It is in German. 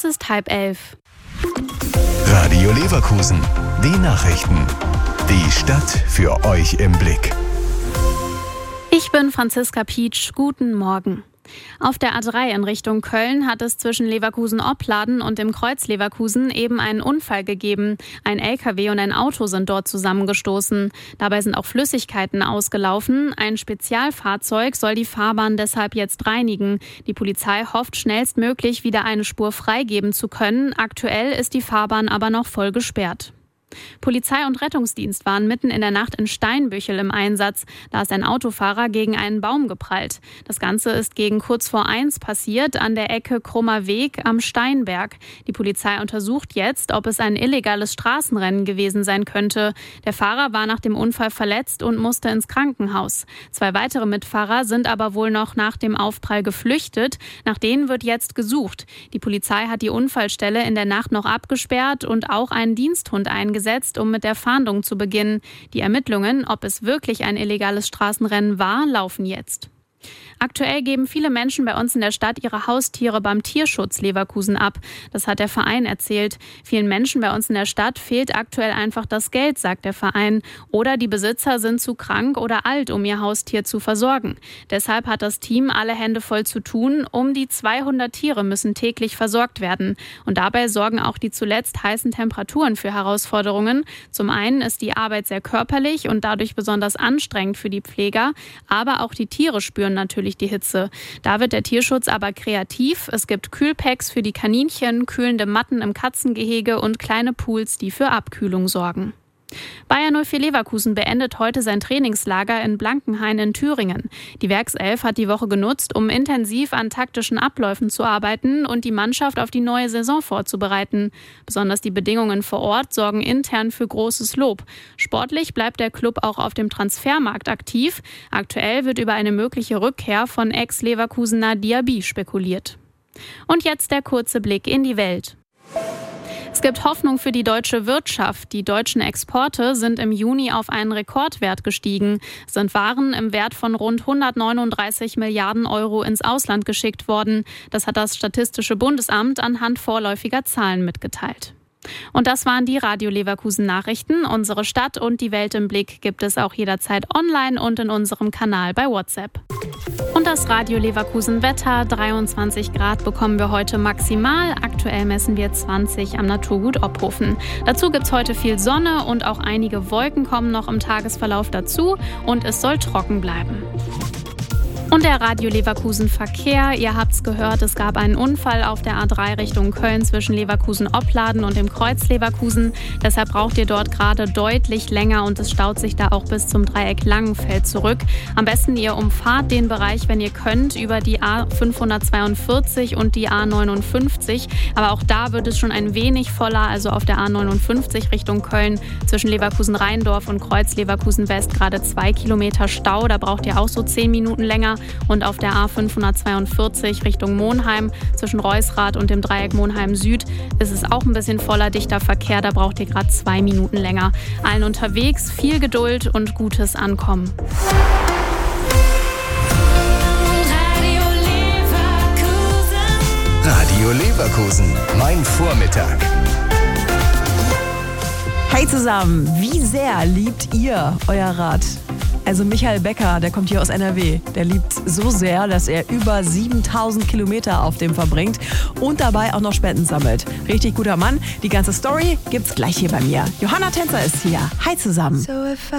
ist 10:30. Radio Leverkusen, die Nachrichten. Die Stadt für euch im Blick. Ich bin Franziska Pietsch. Guten Morgen. Auf der A3 in Richtung Köln hat es zwischen Leverkusen-Opladen und dem Kreuz Leverkusen eben einen Unfall gegeben. Ein LKW und ein Auto sind dort zusammengestoßen. Dabei sind auch Flüssigkeiten ausgelaufen. Ein Spezialfahrzeug soll die Fahrbahn deshalb jetzt reinigen. Die Polizei hofft, schnellstmöglich wieder eine Spur freigeben zu können. Aktuell ist die Fahrbahn aber noch voll gesperrt. Polizei und Rettungsdienst waren mitten in der Nacht in Steinbüchel im Einsatz. Da ist ein Autofahrer gegen einen Baum geprallt. Das Ganze ist gegen kurz vor 1 passiert, an der Ecke Krummer Weg am Steinberg. Die Polizei untersucht jetzt, ob es ein illegales Straßenrennen gewesen sein könnte. Der Fahrer war nach dem Unfall verletzt und musste ins Krankenhaus. 2 weitere Mitfahrer sind aber wohl noch nach dem Aufprall geflüchtet. Nach denen wird jetzt gesucht. Die Polizei hat die Unfallstelle in der Nacht noch abgesperrt und auch einen Diensthund eingesetzt, um mit der Fahndung zu beginnen. Die Ermittlungen, ob es wirklich ein illegales Straßenrennen war, laufen jetzt. Aktuell geben viele Menschen bei uns in der Stadt ihre Haustiere beim Tierschutz Leverkusen ab. Das hat der Verein erzählt. Vielen Menschen bei uns in der Stadt fehlt aktuell einfach das Geld, sagt der Verein. Oder die Besitzer sind zu krank oder alt, um ihr Haustier zu versorgen. Deshalb hat das Team alle Hände voll zu tun. Um die 200 Tiere müssen täglich versorgt werden. Und dabei sorgen auch die zuletzt heißen Temperaturen für Herausforderungen. Zum einen ist die Arbeit sehr körperlich und dadurch besonders anstrengend für die Pfleger. Aber auch die Tiere spüren natürlich die Hitze. Da wird der Tierschutz aber kreativ. Es gibt Kühlpacks für die Kaninchen, kühlende Matten im Katzengehege und kleine Pools, die für Abkühlung sorgen. Bayer 04 Leverkusen beendet heute sein Trainingslager in Blankenhain in Thüringen. Die Werkself hat die Woche genutzt, um intensiv an taktischen Abläufen zu arbeiten und die Mannschaft auf die neue Saison vorzubereiten. Besonders die Bedingungen vor Ort sorgen intern für großes Lob. Sportlich bleibt der Club auch auf dem Transfermarkt aktiv. Aktuell wird über eine mögliche Rückkehr von Ex-Leverkusener Diaby spekuliert. Und jetzt der kurze Blick in die Welt. Es gibt Hoffnung für die deutsche Wirtschaft. Die deutschen Exporte sind im Juni auf einen Rekordwert gestiegen. Es sind Waren im Wert von rund 139 Milliarden Euro ins Ausland geschickt worden. Das hat das Statistische Bundesamt anhand vorläufiger Zahlen mitgeteilt. Und das waren die Radio Leverkusen Nachrichten. Unsere Stadt und die Welt im Blick gibt es auch jederzeit online und in unserem Kanal bei WhatsApp. Und das Radio Leverkusen Wetter, 23 Grad bekommen wir heute maximal. Aktuell messen wir 20 am Naturgut Ophofen. Dazu gibt es heute viel Sonne und auch einige Wolken kommen noch im Tagesverlauf dazu und es soll trocken bleiben. Und der Radio Leverkusen Verkehr, ihr habt's gehört, es gab einen Unfall auf der A3 Richtung Köln zwischen Leverkusen-Opladen und dem Kreuz Leverkusen. Deshalb braucht ihr dort gerade deutlich länger und es staut sich da auch bis zum Dreieck Langenfeld zurück. Am besten ihr umfahrt den Bereich, wenn ihr könnt, über die A542 und die A59. Aber auch da wird es schon ein wenig voller, also auf der A59 Richtung Köln zwischen Leverkusen-Rheindorf und Kreuz Leverkusen-West gerade 2 Kilometer Stau. Da braucht ihr auch so 10 Minuten länger. Und auf der A542 Richtung Monheim zwischen Reusrath und dem Dreieck Monheim Süd ist es auch ein bisschen voller, dichter Verkehr. Da braucht ihr gerade 2 Minuten länger. Allen unterwegs viel Geduld und gutes Ankommen. Radio Leverkusen, mein Vormittag. Hey zusammen, wie sehr liebt ihr euer Rad? Also Michael Becker, der kommt hier aus NRW, der liebt so sehr, dass er über 7000 Kilometer auf dem verbringt und dabei auch noch Spenden sammelt. Richtig guter Mann. Die ganze Story gibt's gleich hier bei mir. Johanna Tänzer ist hier. Hi zusammen.